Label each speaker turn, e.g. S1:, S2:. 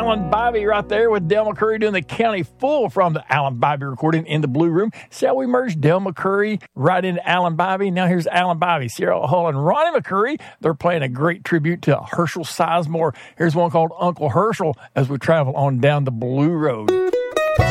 S1: Alan Bobby right there with Del McCoury doing the County Full from the Alan Bobby recording in the Blue Room. See how we merged Del McCoury right into Alan Bobby? Now here's Alan Bobby, Sierra Hull, and Ronnie McCoury. They're playing a great tribute to Herschel Sizemore. Here's one called Uncle Herschel as we travel on down the Blue Road.